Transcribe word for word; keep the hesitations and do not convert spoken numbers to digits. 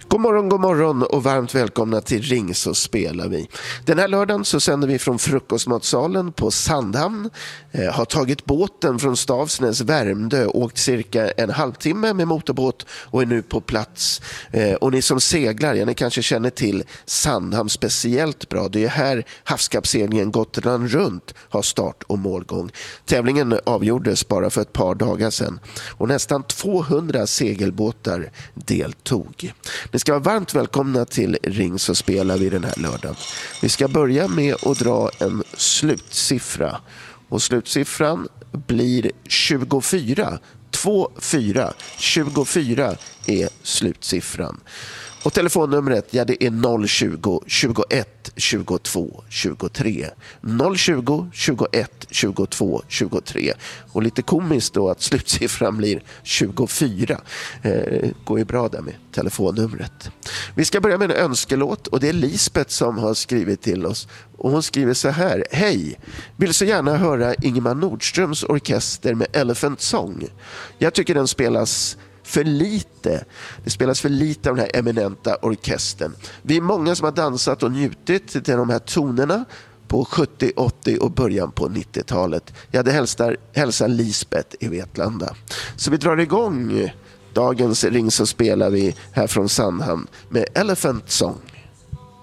God morgon, god morgon och varmt välkomna till Ring så spelar vi. Den här lördagen så sänder vi från frukostmatsalen på Sandhamn. Eh, har tagit båten från Stavsnäs, Värmdö, åkt cirka en halvtimme med motorbåt och är nu på plats. Eh, och ni som seglar, ja, ni kanske känner till Sandhamn speciellt bra. Det är här havskappseglingen Gotland runt har start och målgång. Tävlingen avgjordes bara för ett par dagar sedan och nästan tvåhundra segelbåtar deltog. Ni ska vara varmt välkomna till Ring så spelar vi den här lördagen. Vi ska börja med att dra en slutsiffra. Och slutsiffran blir tjugofyra. två fyra. tjugofyra är slutsiffran. Och telefonnumret, ja, det är noll tjugo, tjugoett, tjugotvå, tjugotre. noll tjugo, tjugoett, tjugotvå, tjugotre. Och lite komiskt då att slutsiffran blir tjugofyra. Eh, går ju bra där med telefonnumret. Vi ska börja med en önskelåt och det är Lisbeth som har skrivit till oss. Och hon skriver så här: hej, vill så gärna höra Ingemar Nordströms orkester med Elephant Song. Jag tycker den spelas för lite. Det spelas för lite av den här eminenta orkestern. Vi är många som har dansat och njutit till de här tonerna på sjuttio, åttio och början på nittiotalet. Jag hade hälsar, hälsar Lisbeth i Vetlanda. Så vi drar igång dagens Ring så spelar vi här från Sandhamn med Elephant Song.